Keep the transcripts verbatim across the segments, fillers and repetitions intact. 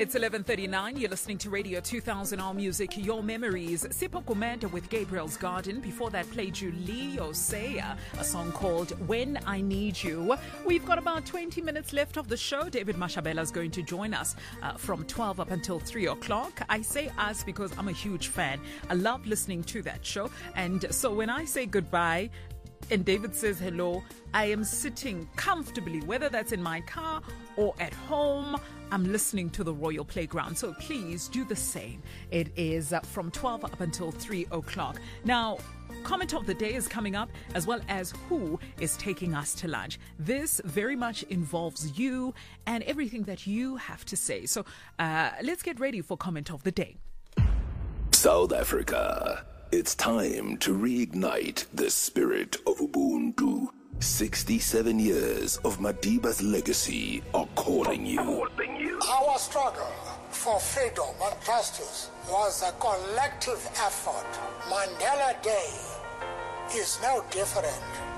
It's eleven thirty-nine. You're listening to Radio two thousand All Music, Your Memories. Sipho Commander with Gabriel's Garden. Before that, played you Leo Saya, a song called When I Need You. We've got about twenty minutes left of the show. David Mashabela is going to join us uh, from twelve up until three o'clock. I say us because I'm a huge fan. I love listening to that show. And so when I say goodbye, and David says hello, I am sitting comfortably, whether that's in my car or at home. I'm listening to the Royal Playground. So please do the same. It is uh, from twelve up until three o'clock. Now, comment of the day is coming up, as well as who is taking us to lunch. This very much involves you and everything that you have to say. So uh, let's get ready for comment of the day. South Africa. It's time to reignite the spirit of Ubuntu. sixty-seven years of Madiba's legacy are calling you. Our struggle for freedom and justice was a collective effort. Mandela Day is no different.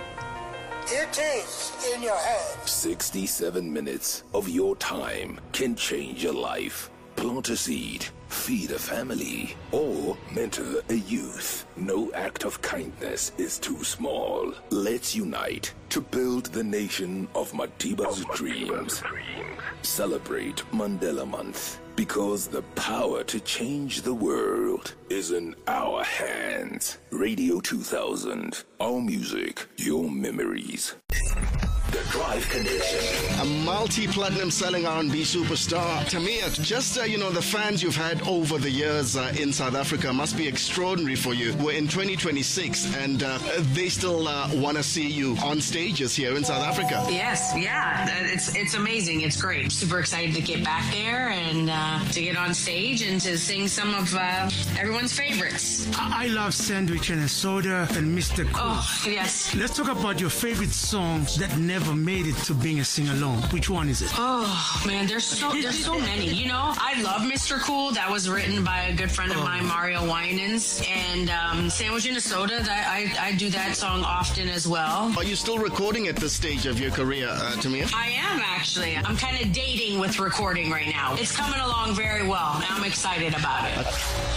It is in your head. sixty-seven minutes of your time can change your life. Plant a seed, feed a family, or mentor a youth. No act of kindness is too small. Let's unite to build the nation of Madiba's, of Madiba's dreams. dreams. Celebrate Mandela Month, because the power to change the world is in our hands. Radio two thousand, our music, your memories. The Drive Connection. A multi-platinum selling R and B superstar. Tamia, just, uh, you know, the fans you've had over the years uh, in South Africa must be extraordinary for you. We're in twenty twenty-six and uh, they still uh, want to see you on stages here in South Africa. Yes, yeah. It's it's amazing. It's great. Super excited to get back there and uh, to get on stage and to sing some of uh, everyone's favorites. I love Sandwich and a Soda and Mister Cool. Oh, yes. Let's talk about your favorite songs that never made it to being a sing-along. Which one is it? Oh, man, there's so there's so many. You know, I love Mister Cool. That was written by a good friend of oh. mine, Mario Winans. And um, Sandwich and a Soda, that I, I do that song often as well. Are you still recording at this stage of your career, uh, Tamia? I am, actually. I'm kind of dating with recording right now. It's coming along very well. I'm excited about it.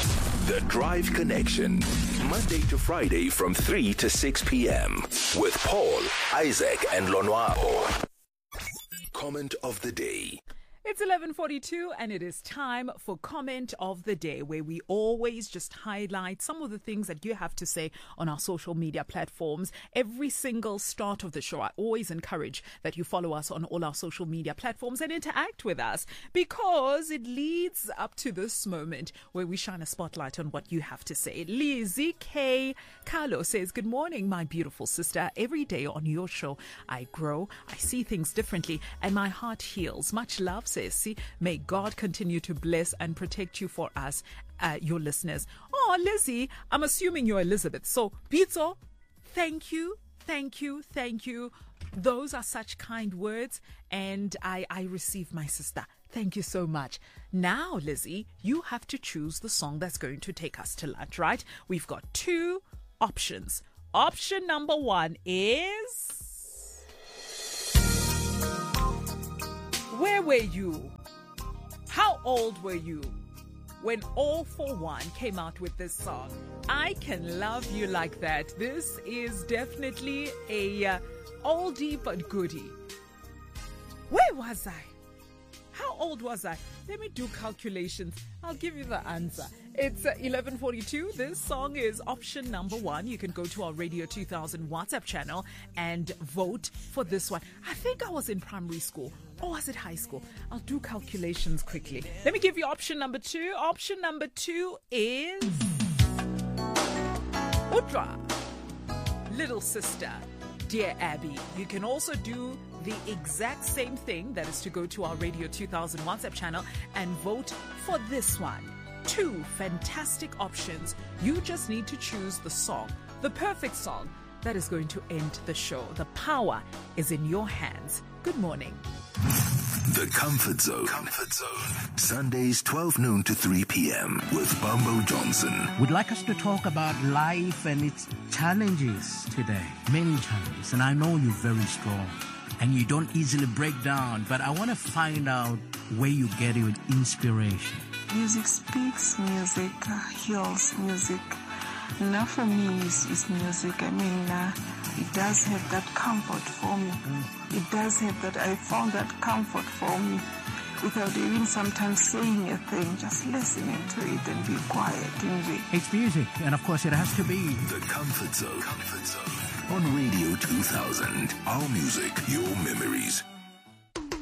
The Drive Connection, Monday to Friday from three to six p.m. with Paul, Isaac, and Lonwabo. Comment of the day. It's eleven forty-two and it is time for Comment of the Day, where we always just highlight some of the things that you have to say on our social media platforms. Every single start of the show, I always encourage that you follow us on all our social media platforms and interact with us, because it leads up to this moment where we shine a spotlight on what you have to say. Lizzie K. Carlo says, "Good morning, my beautiful sister. Every day on your show, I grow, I see things differently, and my heart heals. Much love, says. May God continue to bless and protect you for us, uh, your listeners." Oh, Lizzie, I'm assuming you're Elizabeth. So, Pizzo, thank you, thank you, thank you. Those are such kind words, and I, I receive, my sister. Thank you so much. Now, Lizzie, you have to choose the song that's going to take us to lunch, right? We've got two options. Option number one is... Where were you? How old were you when All for One came out with this song? I Can Love You Like That. This is definitely a uh, oldie but goodie. Where was I? How old was I? Let me do calculations. I'll give you the answer. It's uh, eleven forty-two. This song is option number one. You can go to our Radio two thousand WhatsApp channel and vote for this one. I think I was in primary school. Or was it high school? I'll do calculations quickly. Let me give you option number two. Option number two is... Udra. Little Sister. Dear Abby. You can also do the exact same thing. That is to go to our Radio two thousand WhatsApp channel and vote for this one. Two fantastic options. You just need to choose the song, the perfect song that is going to end the show. The power is in your hands. Good morning. The Comfort Zone. Comfort Zone. Sundays, twelve noon to three p.m. with Bumbo Johnson. We'd like us to talk about life and its challenges today. Many challenges. And I know you're very strong. and you don't easily break down. But I want to find out where you get your inspiration. Music speaks, music uh, heals, music. Now for me, is is music. I mean, uh, it does have that comfort for me. Mm. It does have that. I found that comfort for me without even sometimes saying a thing, just listening to it and be quiet and be. It's music, and of course it has to be. The Comfort Zone. Comfort Zone. On Radio two thousand. Our music, your memories.